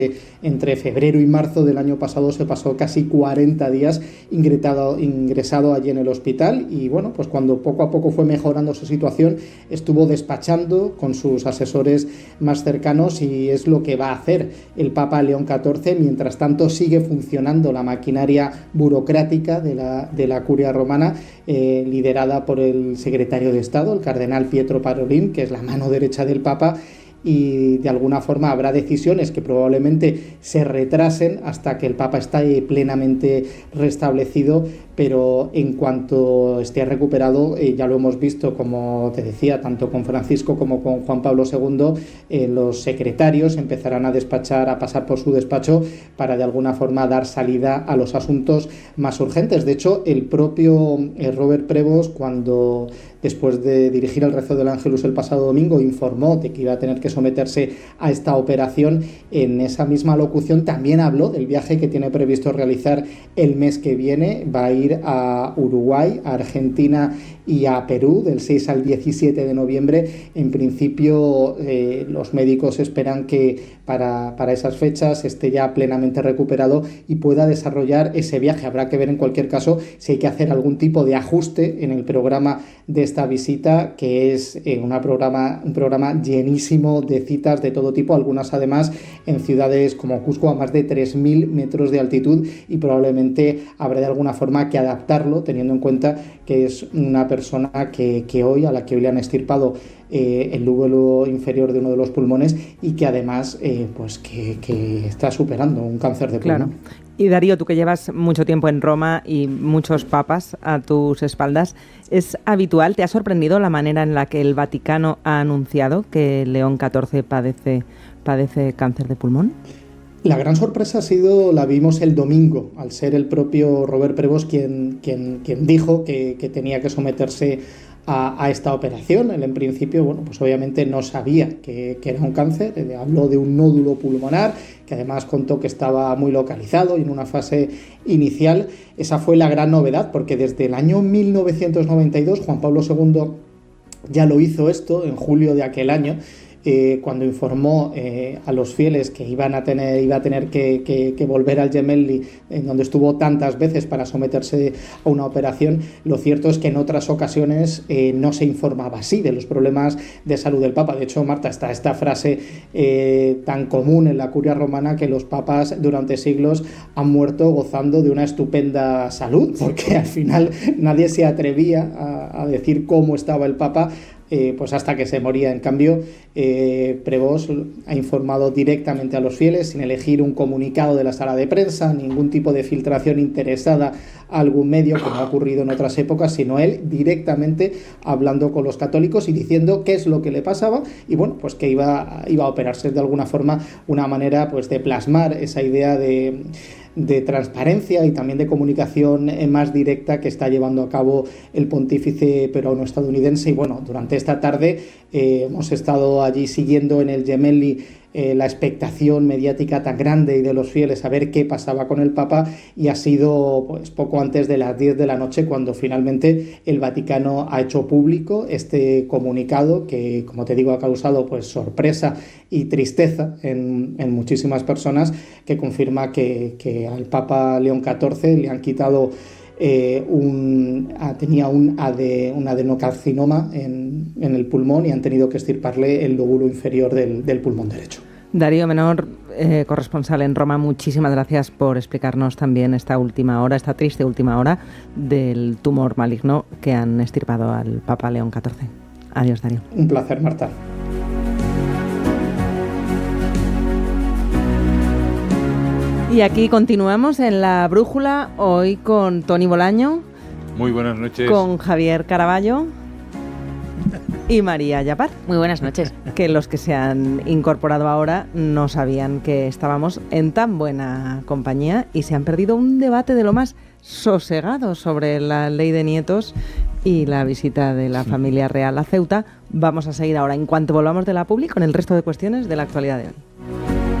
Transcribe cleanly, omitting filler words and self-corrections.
entre febrero y marzo del año pasado se pasó casi 40 días ingresado allí en el hospital y bueno, pues cuando poco a poco fue mejorando su situación estuvo despachando con sus asesores más cercanos y es lo que va a hacer el Papa León XIV. Mientras tanto sigue funcionando la maquinaria burocrática de la Curia Romana, liderada por el secretario de Estado, el cardenal Pietro Parolin, que es la mano derecha del Papa, y de alguna forma habrá decisiones que probablemente se retrasen hasta que el Papa esté plenamente restablecido, pero en cuanto esté recuperado, ya lo hemos visto, como te decía, tanto con Francisco como con Juan Pablo II, los secretarios empezarán a pasar por su despacho para de alguna forma dar salida a los asuntos más urgentes. De hecho, el propio Robert Prevost, cuando después de dirigir el rezo del Ángelus el pasado domingo, informó de que iba a tener que someterse a esta operación, en esa misma locución también habló del viaje que tiene previsto realizar el mes que viene. Va a ir a Uruguay, a Argentina y a Perú del 6 al 17 de noviembre. En principio, los médicos esperan que para esas fechas esté ya plenamente recuperado y pueda desarrollar ese viaje. Habrá que ver en cualquier caso si hay que hacer algún tipo de ajuste en el programa de esta visita, que es un programa llenísimo de citas de todo tipo, algunas además en ciudades como Cusco a más de 3.000 metros de altitud, y probablemente habrá de alguna forma que adaptarlo teniendo en cuenta que es una persona a la que hoy le han extirpado el lóbulo inferior de uno de los pulmones y que además pues que está superando un cáncer de pulmón. Claro. Y Darío, tú que llevas mucho tiempo en Roma y muchos papas a tus espaldas, ¿es habitual, te ha sorprendido la manera en la que el Vaticano ha anunciado que León XIV padece cáncer de pulmón? La gran sorpresa la vimos el domingo, al ser el propio Robert Prevost quien dijo que tenía que someterse a esta operación. Él en principio, bueno, pues obviamente no sabía que era un cáncer, habló de un nódulo pulmonar, que además contó que estaba muy localizado y en una fase inicial. Esa fue la gran novedad, porque desde el año 1992 Juan Pablo II ya lo hizo esto, en julio de aquel año, cuando informó a los fieles que iba a tener que volver al Gemelli, en donde estuvo tantas veces para someterse a una operación. Lo cierto es que en otras ocasiones no se informaba así de los problemas de salud del Papa. De hecho, Marta, está esta frase tan común en la Curia Romana, que los papas durante siglos han muerto gozando de una estupenda salud, porque al final nadie se atrevía a decir cómo estaba el Papa, pues hasta que se moría. En cambio, Prevost ha informado directamente a los fieles, sin elegir un comunicado de la sala de prensa, ningún tipo de filtración interesada a algún medio, como ha ocurrido en otras épocas, sino él directamente hablando con los católicos y diciendo qué es lo que le pasaba y bueno, pues que iba a operarse. De alguna forma, una manera pues de plasmar esa idea de transparencia y también de comunicación más directa que está llevando a cabo el pontífice peruano estadounidense. Y bueno, durante esta tarde hemos estado allí siguiendo en el Gemelli la expectación mediática tan grande y de los fieles a ver qué pasaba con el Papa, y ha sido pues poco antes de las 10 de la noche cuando finalmente el Vaticano ha hecho público este comunicado que, como te digo, ha causado pues sorpresa y tristeza en muchísimas personas, que confirma que al Papa León XIV le han quitado tenía un adenocarcinoma en el pulmón y han tenido que extirparle el lóbulo inferior del pulmón derecho. Darío Menor, corresponsal en Roma, muchísimas gracias por explicarnos también esta triste última hora del tumor maligno que han extirpado al Papa León XIV. Adiós, Darío. Un placer, Marta. Y aquí continuamos en La Brújula, hoy con Toni Bolaño. Muy buenas noches. Con Javier Caraballo y María Yapar. Muy buenas noches. Que los que se han incorporado ahora no sabían que estábamos en tan buena compañía y se han perdido un debate de lo más sosegado sobre la ley de nietos y la visita de la familia real a Ceuta. Vamos a seguir ahora, en cuanto volvamos de la publi, con el resto de cuestiones de la actualidad de hoy.